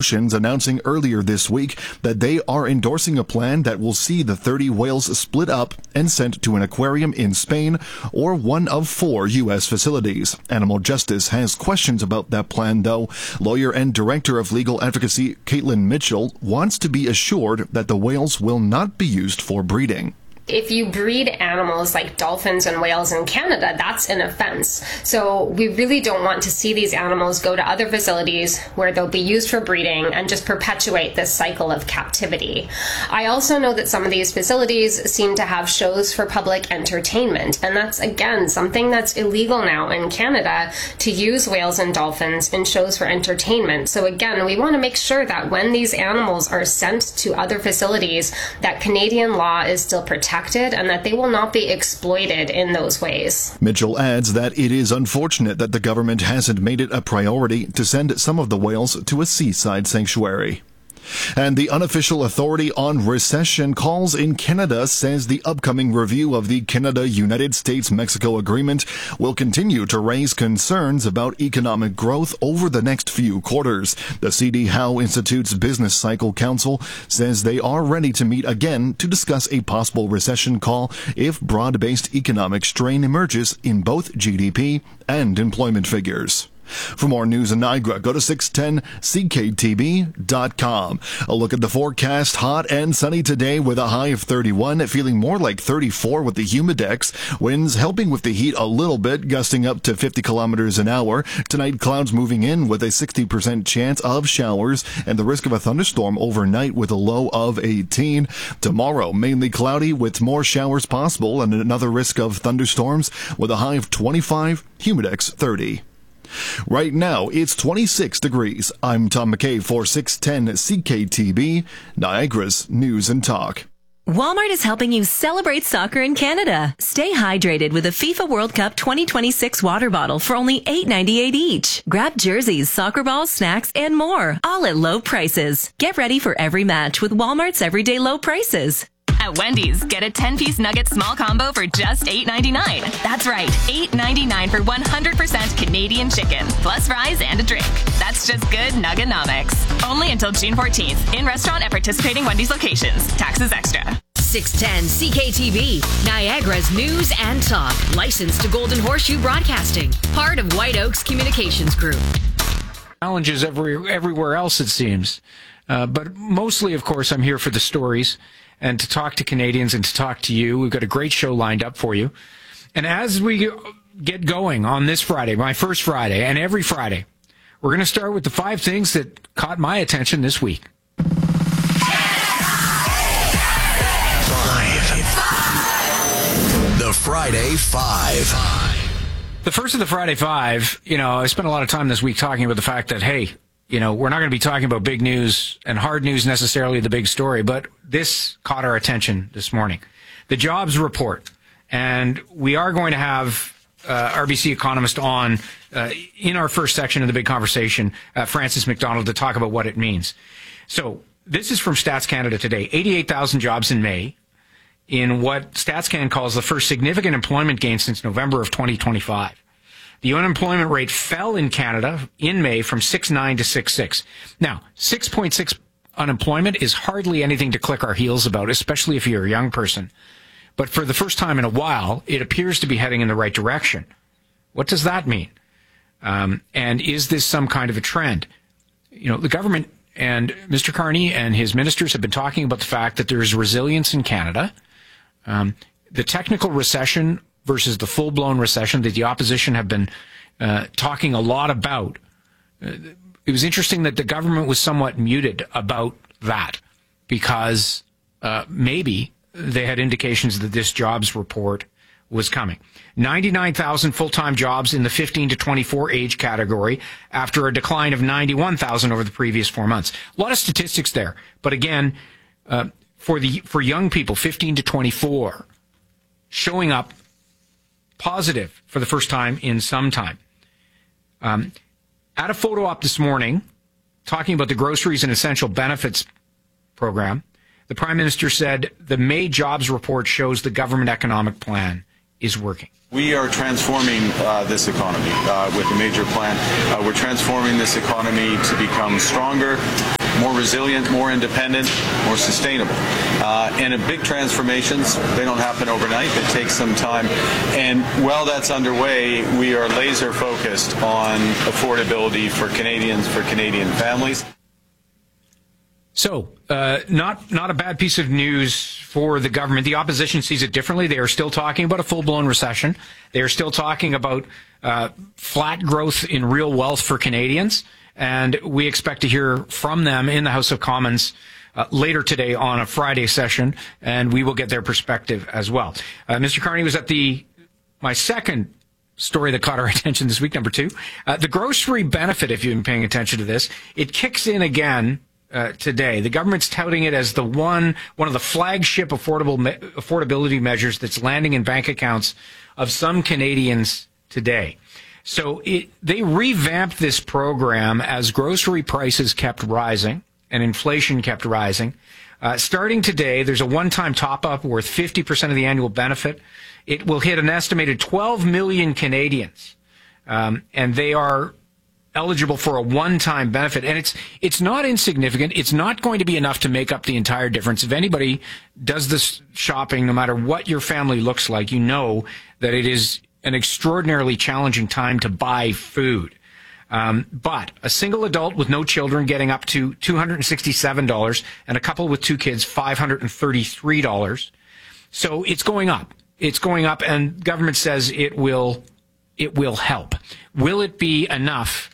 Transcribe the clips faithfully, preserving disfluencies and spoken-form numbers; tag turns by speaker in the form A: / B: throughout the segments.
A: Oceans announcing earlier this week that they are endorsing a plan that will see the thirty whales split up and sent to an aquarium in Spain or one of four U S facilities. Animal Justice has questions about that plan, though. Lawyer and Director of Legal Advocacy Caitlin Mitchell wants to be assured that the whales will not be used for breeding.
B: If you breed animals like dolphins and whales in Canada, that's an offense. So we really don't want to see these animals go to other facilities where they'll be used for breeding and just perpetuate this cycle of captivity. I also know that some of these facilities seem to have shows for public entertainment, and that's, again, something that's illegal now in Canada, to use whales and dolphins in shows for entertainment. So again, we want to make sure that when these animals are sent to other facilities, that Canadian law is still protected and that they will not be exploited in those ways.
A: Mitchell adds that it is unfortunate that the government hasn't made it a priority to send some of the whales to a seaside sanctuary. And the unofficial authority on recession calls in Canada says the upcoming review of the Canada-United States-Mexico agreement will continue to raise concerns about economic growth over the next few quarters. The C D Howe Institute's Business Cycle Council says they are ready to meet again to discuss a possible recession call if broad-based economic strain emerges in both G D P and employment figures. For more news in Niagara, go to six ten C K T B dot com. A look at the forecast. Hot and sunny today with a high of thirty-one, feeling more like thirty-four with the humidex. Winds helping with the heat a little bit, gusting up to fifty kilometers an hour. Tonight, clouds moving in with a sixty percent chance of showers and the risk of a thunderstorm overnight with a low of eighteen. Tomorrow, mainly cloudy with more showers possible and another risk of thunderstorms with a high of twenty-five, humidex thirty. Right now, it's twenty-six degrees. I'm Tom McKay for six ten C K T B, Niagara's News and Talk.
C: Walmart is helping you celebrate soccer in Canada. Stay hydrated with a FIFA World Cup twenty twenty-six water bottle for only eight ninety-eight each. Grab jerseys, soccer balls, snacks, and more, all at low prices. Get ready for every match with Walmart's everyday low prices.
D: At Wendy's, get a ten-piece nugget small combo for just eight ninety-nine. That's right, eight ninety-nine for one hundred percent Canadian chicken, plus fries and a drink. That's just good Nuggenomics. Only until June fourteenth, in restaurant at participating Wendy's locations. Taxes extra.
E: six ten C K T B, Niagara's News and Talk. Licensed to Golden Horseshoe Broadcasting. Part of White Oaks Communications Group.
F: Challenges every, everywhere else, it seems. Uh, but mostly, of course, I'm here for the stories and to talk to Canadians and to talk to you. We've got a great show lined up for you. And as we get going on this Friday, my first Friday, and every Friday, we're going to start with the five things that caught my attention this week.
G: Five. The Friday Five.
F: The first of the Friday Five, you know, I spent a lot of time this week talking about the fact that, hey, you know, we're not going to be talking about big news and hard news necessarily, the big story, but this caught our attention this morning. The jobs report. And we are going to have uh, R B C economist on uh, in our first section of the big conversation, uh, Francis McDonald, to talk about what it means. So this is from Stats Canada today. eighty-eight thousand jobs in May in what StatsCan calls the first significant employment gain since November of twenty twenty-five. The unemployment rate fell in Canada in May from six point nine to six point six. Now, six point six unemployment is hardly anything to click our heels about, especially if you're a young person. But for the first time in a while, it appears to be heading in the right direction. What does that mean? Um, and is this some kind of a trend? You know, the government and Mister Carney and his ministers have been talking about the fact that there is resilience in Canada. Um, the technical recession versus the full-blown recession that the opposition have been uh, talking a lot about. Uh, it was interesting that the government was somewhat muted about that because uh, maybe they had indications that this jobs report was coming. ninety-nine thousand full-time jobs in the fifteen to twenty-four age category after a decline of ninety-one thousand over the previous four months. A lot of statistics there. But again, uh, for the for young people, fifteen to twenty-four, showing up positive for the first time in some time. Um, at a photo op this morning, talking about the groceries and essential benefits program, the Prime Minister said the May jobs report shows the government economic plan is working.
H: We are transforming uh, this economy uh, with a major plan. Uh, we're transforming this economy to become stronger, more resilient, more independent, more sustainable. Uh, and in big transformations, they don't happen overnight. They take some time. And while that's underway, we are laser focused on affordability for Canadians, for Canadian families.
F: So, uh, not not a bad piece of news for the government. The opposition sees it differently. They are still talking about a full-blown recession. They are still talking about uh, flat growth in real wealth for Canadians. And we expect to hear from them in the House of Commons uh, later today on a Friday session, and we will get their perspective as well. Uh, Mister Carney was at the my second story that caught our attention this week, number two. Uh, the grocery benefit, if you've been paying attention to this, it kicks in again Uh, today. The government's touting it as the one, one of the flagship affordable me- affordability measures that's landing in bank accounts of some Canadians today. So it, they revamped this program as grocery prices kept rising and inflation kept rising. Uh, starting today, there's a one-time top-up worth fifty percent of the annual benefit. It will hit an estimated twelve million Canadians, um, and they are eligible for a one-time benefit. And it's it's not insignificant. It's not going to be enough to make up the entire difference. If anybody does this shopping, no matter what your family looks like, you know that it is an extraordinarily challenging time to buy food. Um, but a single adult with no children getting up to two hundred sixty-seven dollars, and a couple with two kids, five hundred thirty-three dollars. So it's going up. It's going up, and government says it will it will help. Will it be enough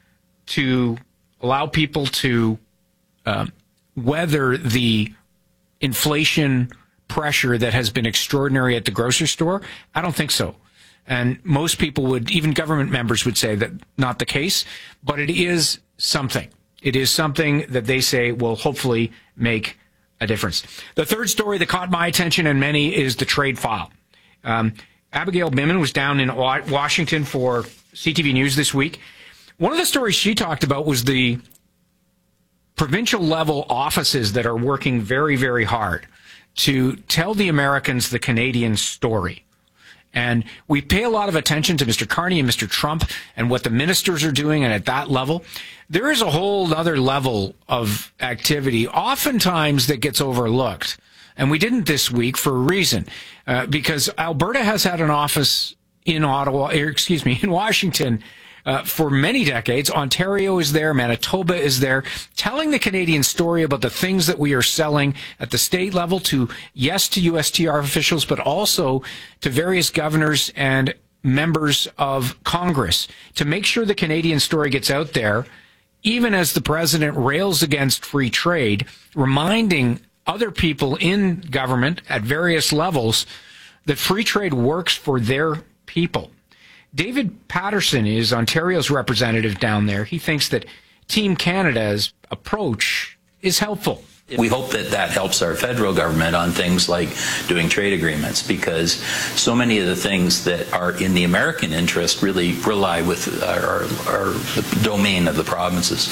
F: to allow people to um, weather the inflation pressure that has been extraordinary at the grocery store? I don't think so. And most people would, even government members would say that not the case, but it is something. It is something that they say will hopefully make a difference. The third story that caught my attention and many is the trade file. Um, Abigail Bimman was down in Washington for C T V News this week. One of the stories she talked about was the provincial level offices that are working very, very hard to tell the Americans the Canadian story. And we pay a lot of attention to Mister Carney and Mister Trump and what the ministers are doing, and at that level, there is a whole other level of activity, oftentimes that gets overlooked. And we didn't this week for a reason, uh, because Alberta has had an office in Ottawa, or excuse me, in Washington, Uh, for many decades. Ontario is there, Manitoba is there, telling the Canadian story about the things that we are selling at the state level to, yes, to U S T R officials, but also to various governors and members of Congress to make sure the Canadian story gets out there, even as the president rails against free trade, reminding other people in government at various levels that free trade works for their people. David Patterson is Ontario's representative down there. He thinks that Team Canada's approach is helpful.
I: We hope that that helps our federal government on things like doing trade agreements, because so many of the things that are in the American interest really rely with our, our the domain of the provinces.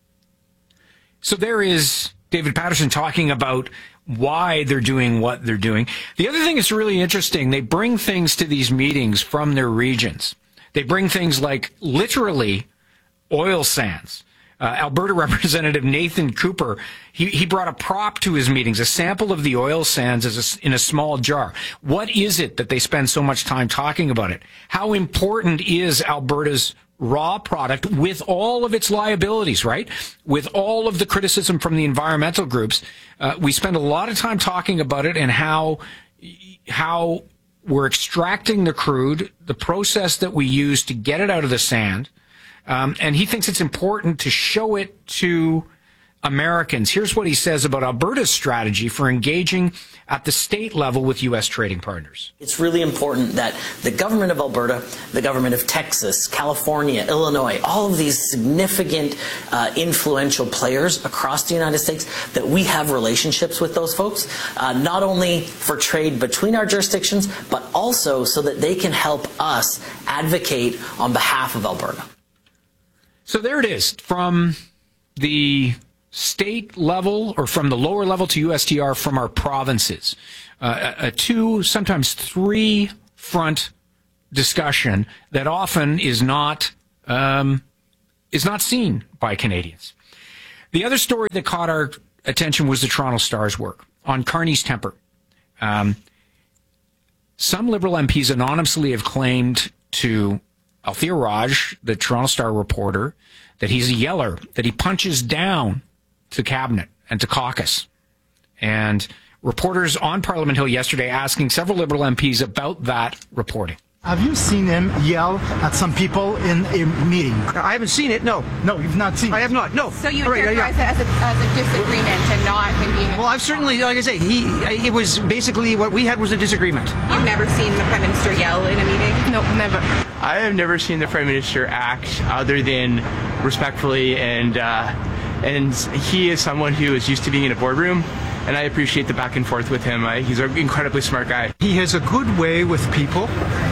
F: So there is David Patterson talking about why they're doing what they're doing. The other thing that's really interesting, they bring things to these meetings from their regions. They bring things like literally oil sands. Uh, Alberta Representative Nathan Cooper, he, he brought a prop to his meetings, a sample of the oil sands as a, in a small jar. What is it that they spend so much time talking about it? How important is Alberta's raw product with all of its liabilities, right? With all of the criticism from the environmental groups. Uh, we spend a lot of time talking about it and how, how we're extracting the crude, the process that we use to get it out of the sand. Um, and he thinks it's important to show it to Americans. Here's what he says about Alberta's strategy for engaging at the state level with U S trading partners.
J: It's really important that the government of Alberta, the government of Texas, California, Illinois, all of these significant, uh, influential players across the United States, that we have relationships with those folks, uh, not only for trade between our jurisdictions, but also so that they can help us advocate on behalf of Alberta.
F: So there it is, from the state level, or from the lower level to U S T R, from our provinces. Uh, a, a two, sometimes three front discussion that often is not um, is not seen by Canadians. The other story that caught our attention was the Toronto Star's work on Carney's temper. Um, some Liberal M Ps anonymously have claimed to Althea Raj, the Toronto Star reporter, that he's a yeller, that he punches down to cabinet and to caucus. And reporters on Parliament Hill yesterday asking several Liberal M Ps about that reporting.
K: Have you seen him yell at some people in a meeting?
L: I haven't seen it, no.
K: No, you've not seen it?
L: I have not, no.
M: So you would
L: right,
M: characterize
L: yeah, yeah.
M: it as a, as a disagreement and not him being...
L: Well, I've certainly, like I say, he, it was basically what we had was a disagreement.
M: You've never seen the Prime Minister yell in a meeting?
N: No, never. I have never seen the Prime Minister act other than respectfully, and uh, and he is someone who is used to being in a boardroom, and I appreciate the back and forth with him. I, he's an incredibly smart guy.
O: He has a good way with people.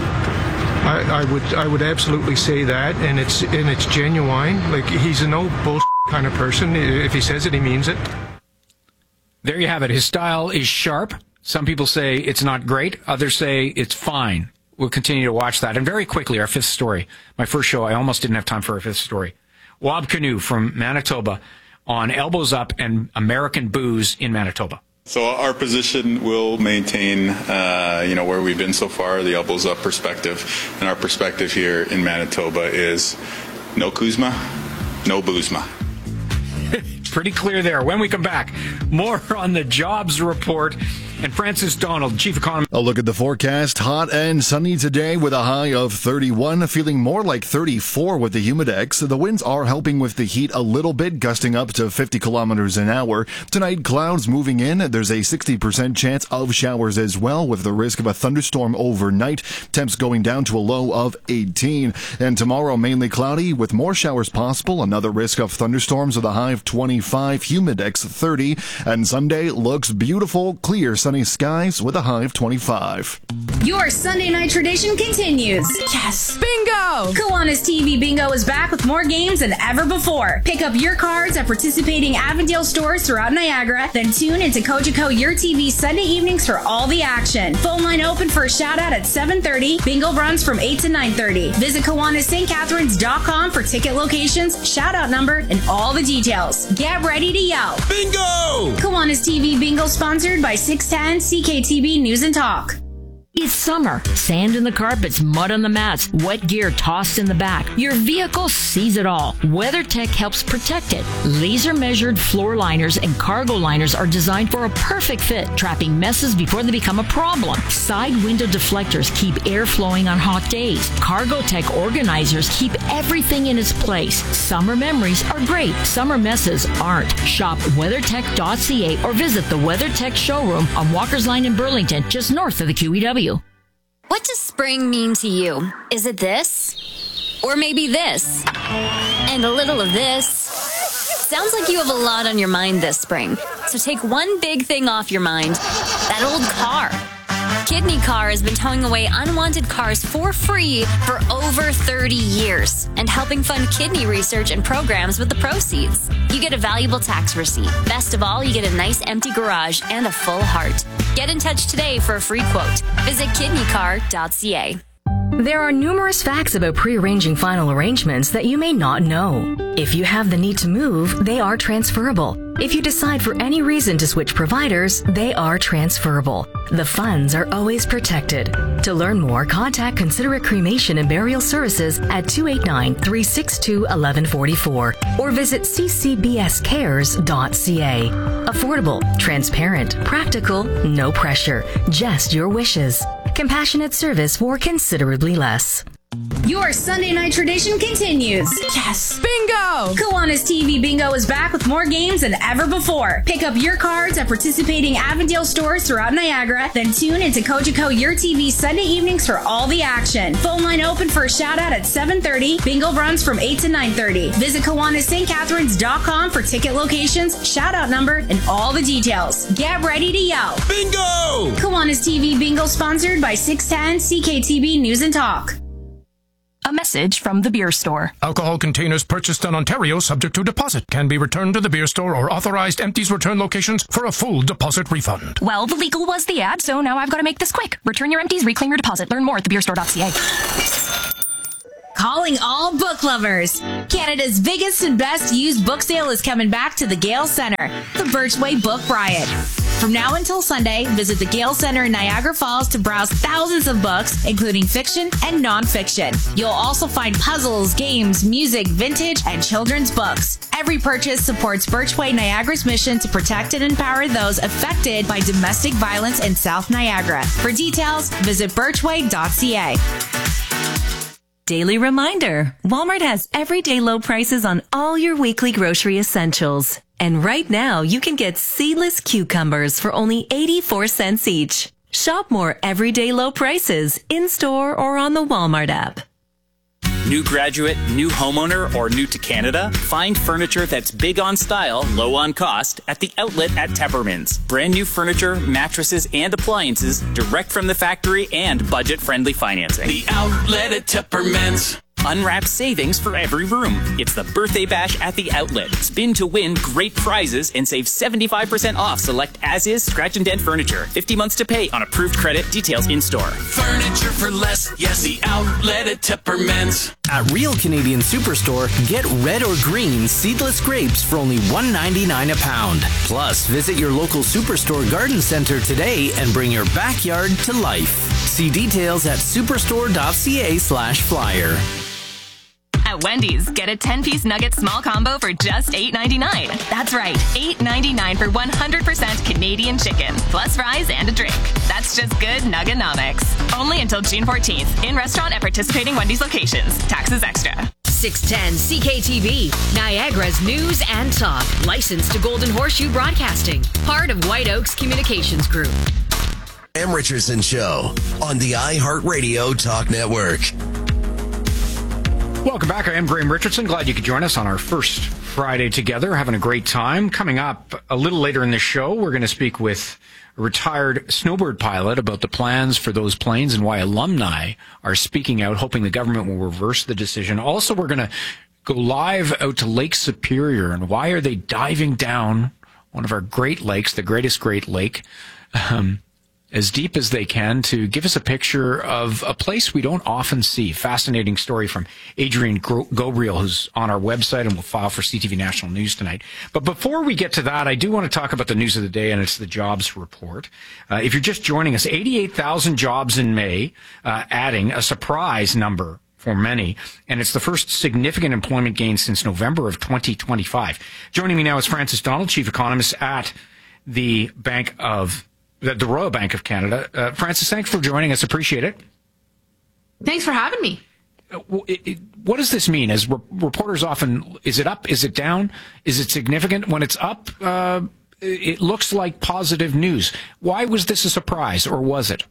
O: I, I would I would absolutely say that, and it's and it's genuine. Like, he's a no bullshit kind of person. If he says it, he means it.
F: There you have it. His style is sharp. Some people say it's not great. Others say it's fine. We'll continue to watch that. And very quickly, our fifth story. My first show, I almost didn't have time for our fifth story. Wab Kinew from Manitoba on Elbows Up and American booze in Manitoba.
P: So our position will maintain, uh, you know, where we've been so far, the elbows up perspective. And our perspective here in Manitoba is no Kuzma, no Boozma.
F: Pretty clear there. When we come back, more on the jobs report. And Francis Donald, chief economist.
A: A look at the forecast. Hot and sunny today with a high of thirty-one, feeling more like thirty-four with the humidex. The winds are helping with the heat a little bit, gusting up to fifty kilometers an hour. Tonight, clouds moving in. There's a sixty percent chance of showers as well, with the risk of a thunderstorm overnight. Temps going down to a low of eighteen. And tomorrow, mainly cloudy with more showers possible. Another risk of thunderstorms with a high of twenty-five, humidex thirty. And Sunday looks beautiful, clear, sunny skies with a high of twenty-five.
Q: Your Sunday night tradition continues.
R: Yes! Bingo!
Q: Kiwanis T V Bingo is back with more games than ever before. Pick up your cards at participating Avondale stores throughout Niagara, then tune into Cogeco Your T V Sunday evenings for all the action. Phone line open for a shout out at seven thirty. Bingo runs from eight to nine thirty. Visit Kiwanis St Catharines dot com for ticket locations, shout out number, and all the details. Get ready to yell.
G: Bingo!
Q: Kiwanis T V Bingo sponsored by six ten C K T B News and Talk.
E: It's summer. Sand in the carpets, mud on the mats, wet gear tossed in the back. Your vehicle sees it all. WeatherTech helps protect it. Laser-measured floor liners and cargo liners are designed for a perfect fit, trapping messes before they become a problem. Side window deflectors keep air flowing on hot days. Cargotech organizers keep everything in its place. Summer memories are great. Summer messes aren't. Shop weathertech dot c a or visit the WeatherTech showroom on Walker's Line in Burlington, just north of the Q E W.
S: What does spring mean to you? Is it this? Or maybe this? And a little of this? Sounds like you have a lot on your mind this spring. So take one big thing off your mind. That old car. Kidney Car has been towing away unwanted cars for free for over thirty years and helping fund kidney research and programs with the proceeds. You get a valuable tax receipt. Best of all, you get a nice empty garage and a full heart. Get in touch today for a free quote. Visit kidney car dot c a.
C: There are numerous facts about pre-arranging final arrangements that you may not know. If you have the need to move, they are transferable. If you decide for any reason to switch providers, they are transferable. The funds are always protected. To learn more, contact Considerate Cremation and Burial Services at two eight nine, three six two, one one four four or visit c c b s cares dot c a. Affordable, transparent, practical, no pressure, just your wishes. Compassionate service for considerably less.
Q: Your Sunday night tradition continues.
R: Yes! Bingo!
Q: Kiwanis T V Bingo is back with more games than ever before. Pick up your cards at participating Avondale stores throughout Niagara, then tune into Cogeco Your T V Sunday evenings for all the action. Phone line open for a shout out at seven thirty. Bingo runs from eight to nine thirty. Visit Kiwanis St Catharines dot com for ticket locations, shout out number, and all the details. Get ready to yell.
G: Bingo!
Q: Kiwanis T V Bingo sponsored by six ten C K T B News and Talk.
D: A message from the beer store.
O: Alcohol containers purchased in Ontario subject to deposit can be returned to the beer store or authorized empties return locations for a full deposit refund.
D: Well, the legal was the ad, so now I've got to make this quick. Return your empties, reclaim your deposit. Learn more at the beer store dot c a.
Q: Calling all book lovers. Canada's biggest and best used book sale is coming back to the Gale Centre, the Birchway Book Riot. From now until Sunday, visit the Gale Centre in Niagara Falls to browse thousands of books, including fiction and nonfiction. You'll also find puzzles, games, music, vintage, and children's books. Every purchase supports Birchway Niagara's mission to protect and empower those affected by domestic violence in South Niagara. For details, visit birchway dot c a.
C: Daily reminder, Walmart has everyday low prices on all your weekly grocery essentials. And right now, you can get seedless cucumbers for only eighty-four cents each. Shop more everyday low prices in-store or on the Walmart app.
T: New graduate, new homeowner, or new to Canada? Find furniture that's big on style, low on cost at the outlet at Teppermans. Brand new furniture, mattresses, and appliances direct from the factory and budget-friendly financing.
U: The outlet at Teppermans.
T: Unwrapped savings for every room. It's the birthday bash at the outlet. Spin to win great prizes and save seventy-five percent off select as-is scratch and dent furniture. fifty months to pay on approved credit. Details in store.
U: Furniture for less. Yes, the outlet at Teppermans.
V: At Real Canadian Superstore, get red or green seedless grapes for only one ninety-nine a pound. Plus, visit your local Superstore garden center today and bring your backyard to life. See details at superstore dot c a slash flyer.
D: At Wendy's, get a ten-piece nugget small combo for just eight ninety-nine. That's right, eight ninety-nine for one hundred percent Canadian chicken, plus fries and a drink. That's just good Nugganomics. Only until June fourteenth, in restaurant at participating Wendy's locations. Taxes extra.
E: six ten C K T V, Niagara's news and talk. Licensed to Golden Horseshoe Broadcasting. Part of White Oaks Communications Group.
G: Graham Richardson Show on the iHeartRadio Talk Network.
F: Welcome back. I am Graham Richardson. Glad you could join us on our first Friday together. Having a great time. Coming up a little later in the show, we're going to speak with a retired snowbird pilot about the plans for those planes and why alumni are speaking out, hoping the government will reverse the decision. Also, we're going to go live out to Lake Superior, and why are they diving down one of our Great Lakes, the greatest Great Lake, um, as deep as they can, to give us a picture of a place we don't often see. Fascinating story from Adrian Gobriel, who's on our website and will file for C T V National News tonight. But before we get to that, I do want to talk about the news of the day, and it's the jobs report. Uh, if you're just joining us, eighty-eight thousand jobs in May, uh, adding a surprise number for many, and it's the first significant employment gain since November of twenty twenty-five. Joining me now is Francis Donald, Chief Economist at the Bank of The, the Royal Bank of Canada. Uh, Francis, thanks for joining us. Appreciate it.
W: Thanks for having me.
F: Uh, it, it, what does this mean? As re- reporters often, is it up? Is it down? Is it significant? When it's up, uh, it looks like positive news. Why was this a surprise, or was it?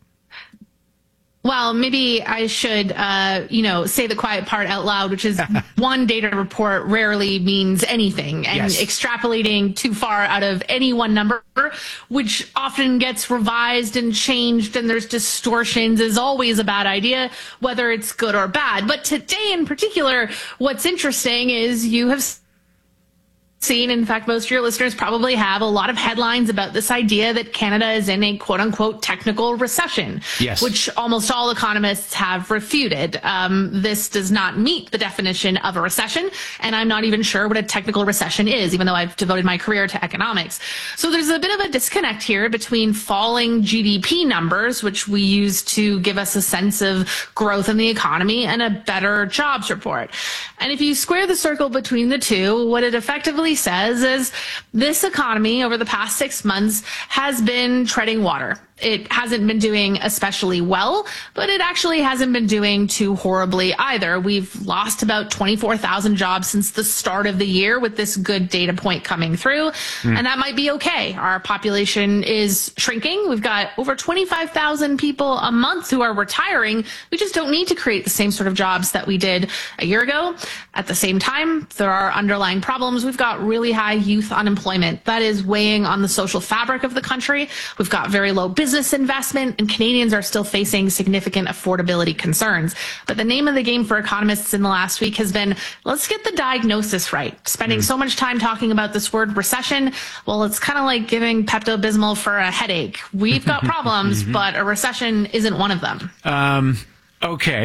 W: Well, maybe I should, uh, you know, say the quiet part out loud, which is one data report rarely means anything, and yes. extrapolating too far out of any one number, which often gets revised and changed, and there's distortions, is always a bad idea, whether it's good or bad. But today in particular, what's interesting is you have seen, in fact, most of your listeners probably have, a lot of headlines about this idea that Canada is in a quote unquote technical recession, yes. which almost all economists have refuted. Um, this does not meet the definition of a recession, and I'm not even sure what a technical recession is, even though I've devoted my career to economics. So there's a bit of a disconnect here between falling G D P numbers, which we use to give us a sense of growth in the economy, and a better jobs report. And if you square the circle between the two, what it effectively says is this economy over the past six months has been treading water. It hasn't been doing especially well, but it actually hasn't been doing too horribly either. We've lost about twenty-four thousand jobs since the start of the year, with this good data point coming through. Mm. And that might be okay. Our population is shrinking. We've got over twenty-five thousand people a month who are retiring. We just don't need to create the same sort of jobs that we did a year ago. At the same time, there are underlying problems. We've got really high youth unemployment. That is weighing on the social fabric of the country. We've got very low business business investment, and Canadians are still facing significant affordability concerns. But the name of the game for economists in the last week has been, let's get the diagnosis right. Spending mm. so much time talking about this word recession, well, it's kind of like giving Pepto-Bismol for a headache. We've got problems, mm-hmm. but a recession isn't one of them.
F: Um, okay.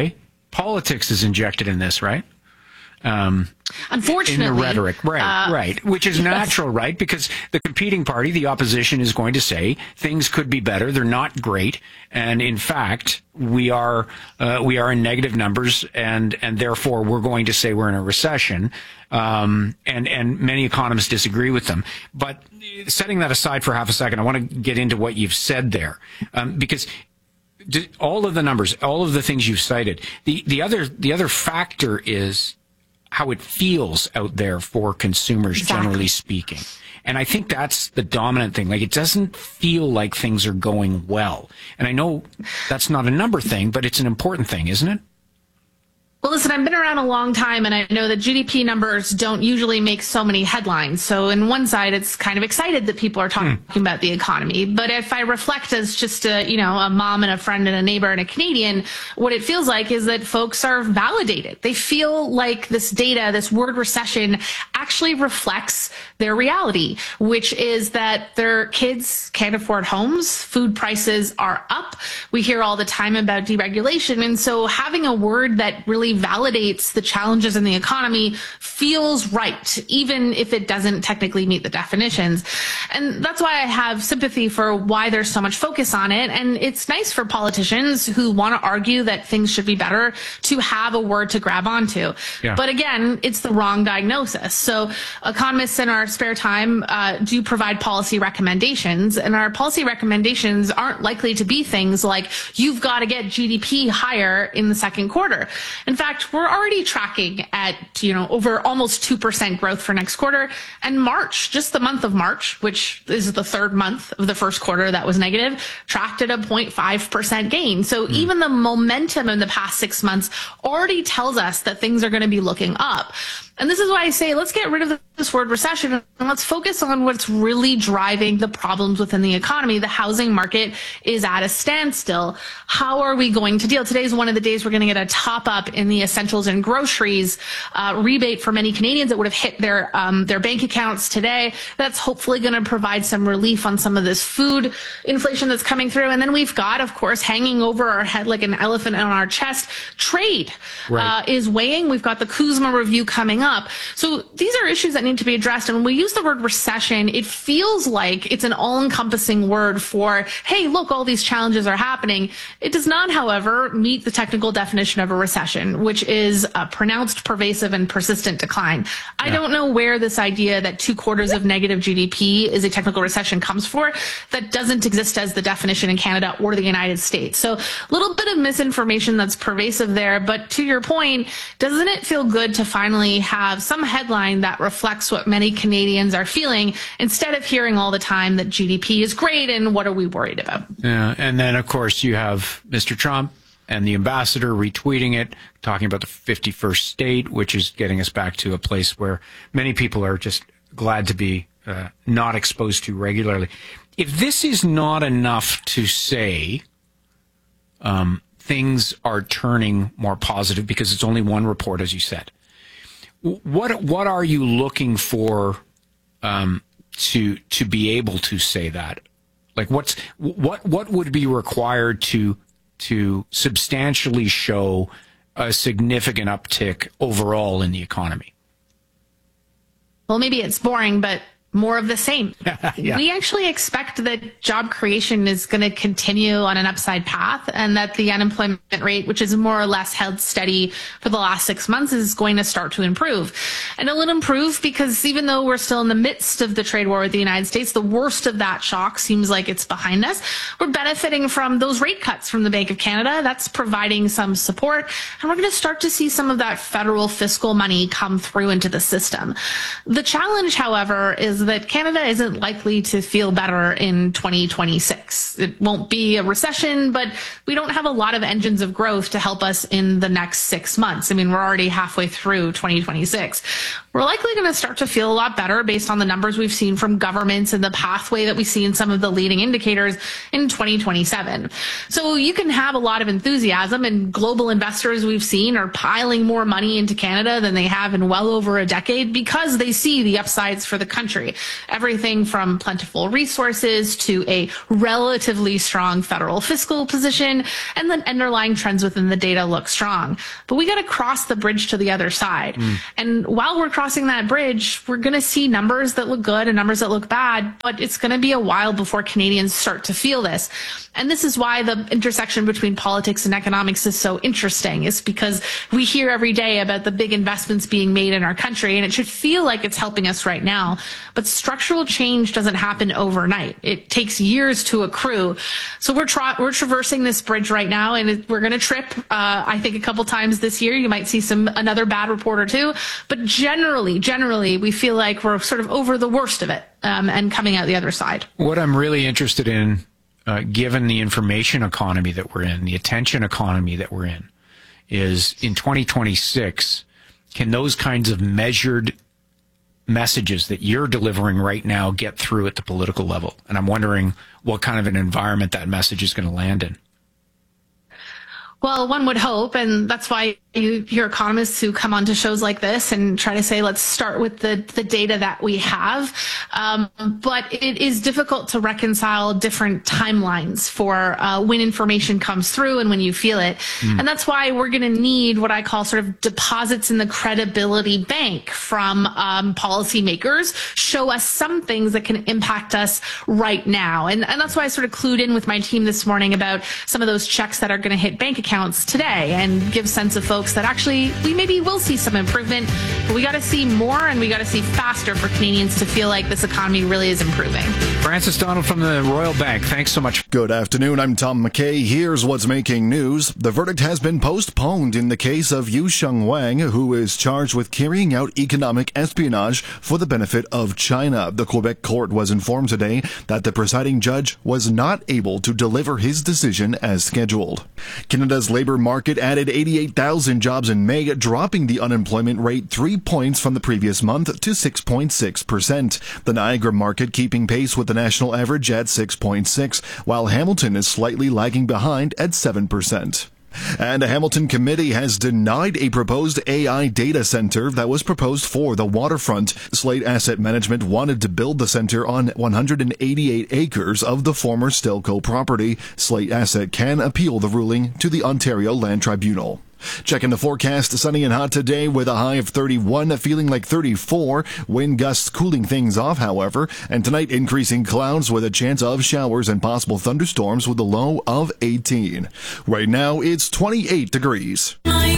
F: politics is injected in this, right? Um,
W: Unfortunately,
F: in the rhetoric, right,
W: uh,
F: right, which is natural, right? Because the competing party, the opposition, is going to say things could be better. They're not great, and in fact, we are uh, we are in negative numbers, and and therefore we're going to say we're in a recession. Um, and and many economists disagree with them. But setting that aside for half a second, I want to get into what you've said there, um, because all of the numbers, all of the things you've cited, the the other the other factor is how it feels out there for consumers, exactly. generally speaking. And I think that's the dominant thing. Like, it doesn't feel like things are going well. And I know that's not a number thing, but it's an important thing, isn't it?
W: Well, listen, I've been around a long time, and I know that G D P numbers don't usually make so many headlines. So in one side, it's kind of excited that people are talking mm. about the economy. But if I reflect as just a, you know, a mom and a friend and a neighbor and a Canadian, what it feels like is that folks are validated. They feel like this data, this word recession, actually reflects their reality, which is that their kids can't afford homes, food prices are up. We hear all the time about deregulation. And so having a word that really validates the challenges in the economy feels right, even if it doesn't technically meet the definitions. And that's why I have sympathy for why there's so much focus on it. And it's nice for politicians who want to argue that things should be better to have a word to grab onto. Yeah. But again, it's the wrong diagnosis. So economists in our spare time uh, do provide policy recommendations, and our policy recommendations aren't likely to be things like, you've got to get G D P higher in the second quarter. In fact, we're already tracking at, you know, over almost two percent growth for next quarter. And March, just the month of March, which is the third month of the first quarter that was negative, tracked at a zero point five percent gain. So mm. even the momentum in the past six months already tells us that things are going to be looking up. And this is why I say, let's get rid of this word recession and let's focus on what's really driving the problems within the economy. The housing market is at a standstill. How are we going to deal? Today is one of the days we're going to get a top up in the essentials and groceries uh, rebate for many Canadians that would have hit their um, their bank accounts today. That's hopefully going to provide some relief on some of this food inflation that's coming through. And then we've got, of course, hanging over our head like an elephant on our chest, trade right. uh, is weighing. We've got the Kuzma review coming up. So these are issues that need to be addressed. And when we use the word recession, it feels like it's an all-encompassing word for, hey, look, all these challenges are happening. It does not, however, meet the technical definition of a recession, which is a pronounced, pervasive, and persistent decline. I yeah. don't know where this idea that two quarters of negative G D P is a technical recession comes for. That doesn't exist as the definition in Canada or the United States. So a little bit of misinformation that's pervasive there. But to your point, doesn't it feel good to finally have some headline that reflects what many Canadians are feeling instead of hearing all the time that G D P is great and what are we worried about?
F: Yeah, and then, of course, you have Mister Trump and the ambassador retweeting it, talking about the fifty-first state, which is getting us back to a place where many people are just glad to be uh, not exposed to regularly. If this is not enough to say um, things are turning more positive, because it's only one report, as you said, what what are you looking for um, to to be able to say that? Like, what's what what would be required to to substantially show a significant uptick overall in the economy?
W: Well, maybe it's boring, but more of the same.
F: Yeah.
W: We actually expect that job creation is going to continue on an upside path, and that the unemployment rate, which is more or less held steady for the last six months, is going to start to improve. And it will improve because even though we're still in the midst of the trade war with the United States, the worst of that shock seems like it's behind us. We're benefiting from those rate cuts from the Bank of Canada. That's providing some support, and we're going to start to see some of that federal fiscal money come through into the system. The challenge, however, is that Canada isn't likely to feel better in twenty twenty-six. It won't be a recession, but we don't have a lot of engines of growth to help us in the next six months. I mean, we're already halfway through twenty twenty-six. We're likely going to start to feel a lot better based on the numbers we've seen from governments and the pathway that we see in some of the leading indicators in twenty twenty-seven. So you can have a lot of enthusiasm, and global investors we've seen are piling more money into Canada than they have in well over a decade because they see the upsides for the country. country. Everything from plentiful resources to a relatively strong federal fiscal position, and the underlying trends within the data look strong. But we got to cross the bridge to the other side. Mm. And while we're crossing that bridge, we're going to see numbers that look good and numbers that look bad, but it's going to be a while before Canadians start to feel this. And this is why the intersection between politics and economics is so interesting. It's because we hear every day about the big investments being made in our country, and it should feel like it's helping us right now. But structural change doesn't happen overnight. It takes years to accrue. So we're tra- we're traversing this bridge right now, and it, we're going to trip, uh, I think, a couple times this year. You might see some another bad report or two. But generally, generally, we feel like we're sort of over the worst of it um, and coming out the other side.
F: What I'm really interested in, Uh, given the information economy that we're in, the attention economy that we're in, is in twenty twenty-six, can those kinds of measured messages that you're delivering right now get through at the political level? And I'm wondering what kind of an environment that message is going to land in.
W: Well, one would hope, and that's why you hear economists who come onto shows like this and try to say, let's start with the, the data that we have. Um, but it is difficult to reconcile different timelines for uh, when information comes through and when you feel it. Mm. And that's why we're going to need what I call sort of deposits in the credibility bank from um, policymakers. Show us some things that can impact us right now. And, and that's why I sort of clued in with my team this morning about some of those checks that are going to hit bank accounts today and give sense of folks that actually we maybe will see some improvement, but we got to see more and we got to see faster for Canadians to feel like this economy really is improving.
F: Francis Donald from the Royal Bank, thanks so much.
A: Good afternoon, I'm Tom McKay. Here's what's making news. The verdict has been postponed in the case of Yu Sheng Wang, who is charged with carrying out economic espionage for the benefit of China. The Quebec court was informed today that the presiding judge was not able to deliver his decision as scheduled. Canada's labor market added eighty-eight thousand jobs in May, dropping the unemployment rate three points from the previous month to six point six percent. The Niagara market keeping pace with the national average at six point six, while Hamilton is slightly lagging behind at seven percent. And a Hamilton committee has denied a proposed A I data center that was proposed for the waterfront. Slate Asset Management wanted to build the center on one hundred eighty-eight acres of the former Stelco property. Slate Asset can appeal the ruling to the Ontario Land Tribunal. Checking the forecast, sunny and hot today with a high of thirty-one, feeling like thirty-four. Wind gusts cooling things off, however. And tonight, increasing clouds with a chance of showers and possible thunderstorms with a low of eighteen. Right now, it's twenty-eight degrees.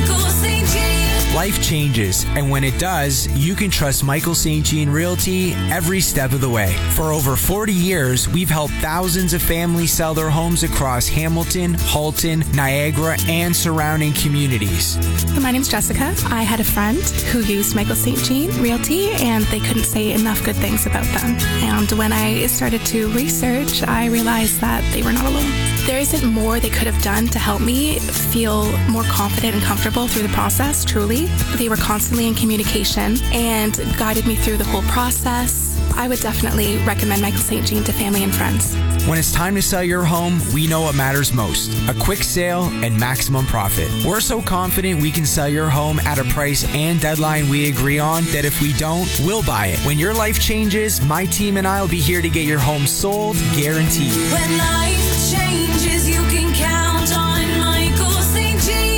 B: Life changes, and when it does, you can trust Michael Saint Jean Realty every step of the way. For over forty years, we've helped thousands of families sell their homes across Hamilton, Halton, Niagara, and surrounding communities.
H: My name's Jessica. I had a friend who used Michael Saint Jean Realty, and they couldn't say enough good things about them. And when I started to research, I realized that they were not alone. There isn't more they could have done to help me feel more confident and comfortable through the process, truly. They were constantly in communication and guided me through the whole process. I would definitely recommend Michael Saint Jean to family and friends.
B: When it's time to sell your home, we know what matters most. A quick sale and maximum profit. We're so confident we can sell your home at a price and deadline we agree on that if we don't, we'll buy it. When your life changes, my team and I will be here to get your home sold, guaranteed.
I: When life changes, you can count on Michael Saint Jean.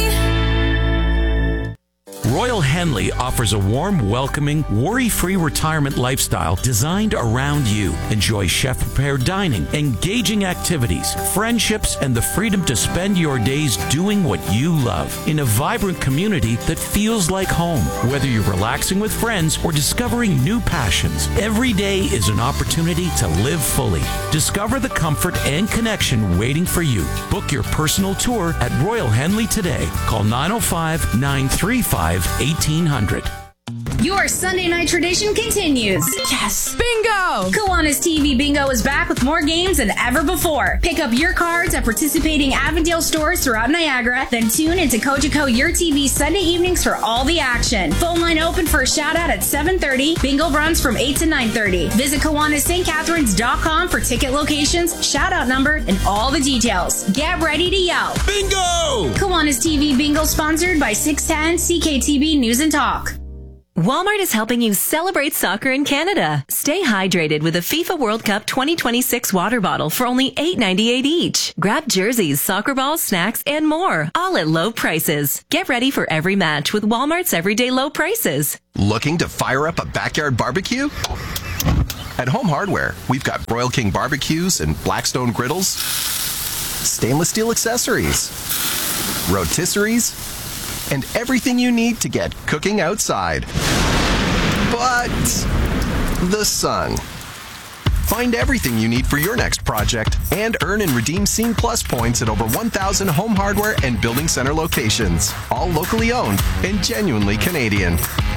U: Royal Henley offers a warm, welcoming, worry-free retirement lifestyle designed around you. Enjoy chef-prepared dining, engaging activities, friendships, and the freedom to spend your days doing what you love in a vibrant community that feels like home. Whether you're relaxing with friends or discovering new passions, every day is an opportunity to live fully. Discover the comfort and connection waiting for you. Book your personal tour at Royal Henley today. Call nine oh five, nine three five, eighteen hundred.
Q: Your Sunday night tradition continues.
R: Yes! Bingo!
Q: Kiwanis T V Bingo is back with more games than ever before. Pick up your cards at participating Avondale stores throughout Niagara, then tune into Cogeco Your T V Sunday evenings for all the action. Phone line open for a shout out at seven thirty. Bingo runs from eight to nine thirty. Visit Kiwanis St Catharines dot com for ticket locations, shout out number, and all the details. Get ready to yell.
U: Bingo!
Q: Kiwanis T V Bingo sponsored by six ten C K T B News and Talk.
C: Walmart is helping you celebrate soccer in Canada. Stay hydrated with a FIFA World Cup twenty twenty-six water bottle for only eight ninety-eight each. Grab jerseys, soccer balls, snacks, and more, all at low prices. Get ready for every match with Walmart's everyday low prices.
J: Looking to fire up a backyard barbecue? At Home Hardware, we've got Royal King barbecues and Blackstone griddles, stainless steel accessories, rotisseries, and everything you need to get cooking outside. But the sun. Find everything you need for your next project and earn and redeem Scene Plus points at over one thousand Home Hardware and Building Center locations. All locally owned and genuinely Canadian.